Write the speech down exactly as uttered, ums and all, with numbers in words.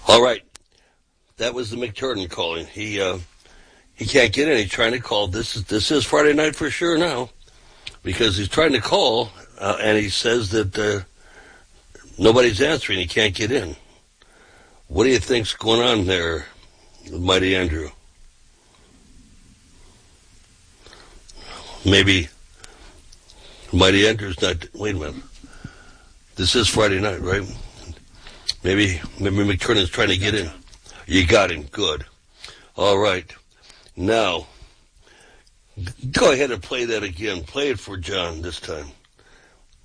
All right. That was the McTurnan calling. He uh, he can't get in. He's trying to call. This is this is Friday night for sure now, because he's trying to call, uh, and he says that uh, nobody's answering. He can't get in. What do you think's going on there, Mighty Andrew? Maybe Mighty Andrew's not. Wait a minute. This is Friday night, right? Maybe maybe McTurnan's trying to get in. You got him. Good. All right. Now, go ahead and play that again. Play it for John this time.